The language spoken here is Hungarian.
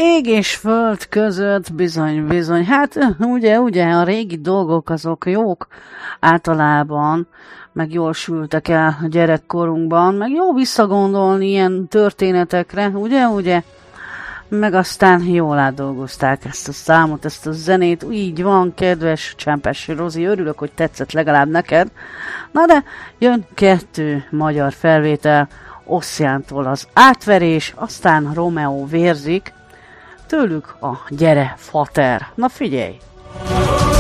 Ég és föld között bizony. Hát ugye, a régi dolgok azok jók általában, meg jól sültek el a gyerekkorunkban, meg jó visszagondolni ilyen történetekre, ugye? Meg aztán jól átdolgozták ezt a számot, ezt a zenét, így van, kedves Csempessy Rozi, örülök, hogy tetszett legalább neked. Na de jön 2 magyar felvétel, Ossiántól az Átverés, aztán Romeo vérzik, tőlük a Gyere Fater. Na figyelj!